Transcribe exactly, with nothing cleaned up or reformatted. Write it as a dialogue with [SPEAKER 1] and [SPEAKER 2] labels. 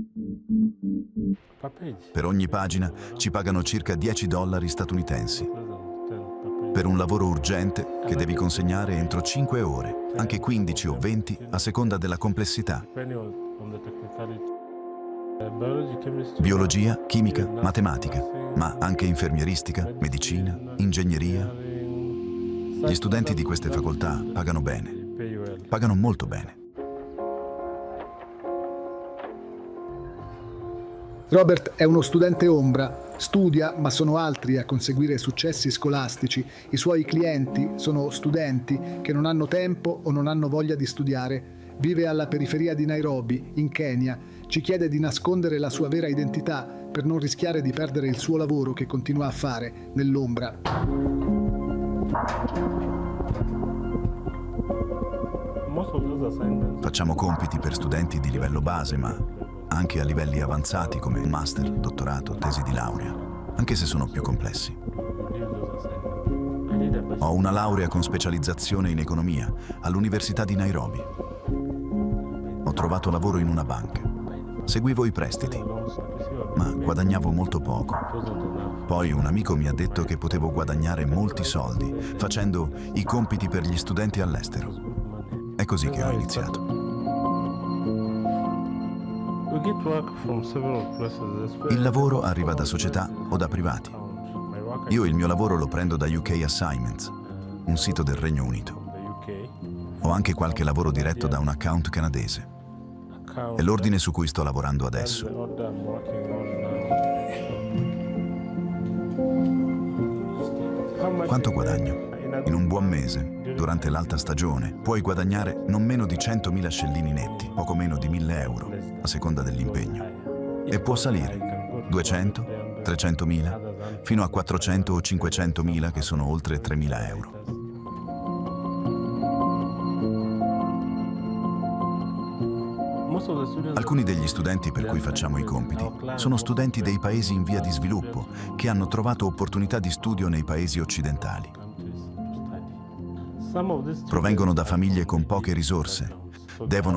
[SPEAKER 1] Per ogni pagina ci pagano circa dieci dollari statunitensi. Per un lavoro urgente che devi consegnare entro cinque ore, anche quindici o venti a seconda della complessità. Biologia, chimica, matematica, ma anche infermieristica, medicina, ingegneria. Gli studenti di queste facoltà pagano bene, pagano molto bene.
[SPEAKER 2] Robert è uno studente ombra, studia, ma sono altri a conseguire successi scolastici. I suoi clienti sono studenti che non hanno tempo o non hanno voglia di studiare. Vive alla periferia di Nairobi, in Kenya. Ci chiede di nascondere la sua vera identità per non rischiare di perdere il suo lavoro che continua a fare nell'ombra.
[SPEAKER 1] Facciamo compiti per studenti di livello base, ma anche a livelli avanzati come master, dottorato, tesi di laurea, anche se sono più complessi. Ho una laurea con specializzazione in economia all'Università di Nairobi. Ho trovato lavoro in una banca. Seguivo i prestiti, ma guadagnavo molto poco. Poi un amico mi ha detto che potevo guadagnare molti soldi facendo i compiti per gli studenti all'estero. È così che ho iniziato. Il lavoro arriva da società o da privati. Io il mio lavoro lo prendo da U K Assignments, un sito del Regno Unito. Ho anche qualche lavoro diretto da un account canadese. È l'ordine su cui sto lavorando adesso. Quanto guadagno? In un buon mese, durante l'alta stagione, puoi guadagnare non meno di centomila scellini netti, poco meno di mille euro, a seconda dell'impegno. E può salire duecento, trecentomila, fino a quattrocento o cinquecentomila, che sono oltre tremila euro. Alcuni degli studenti per cui facciamo i compiti sono studenti dei paesi in via di sviluppo che hanno trovato opportunità di studio nei paesi occidentali. Provengono da famiglie con poche risorse, devono